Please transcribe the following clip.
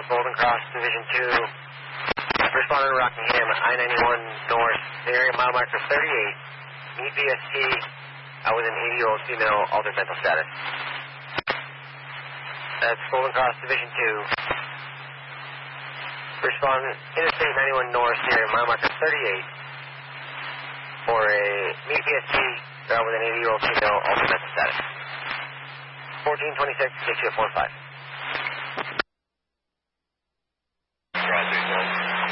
Golden Cross, Division 2. Responding to Rockingham, I-91 North, area mile marker 38. Need BST with an 80-year-old female, altered mental status. That's Golden Cross, Division 2. Respond Interstate 91 North, area mile marker 38. For a need BST with an 80-year-old female, altered mental status. 1426, KQ 45.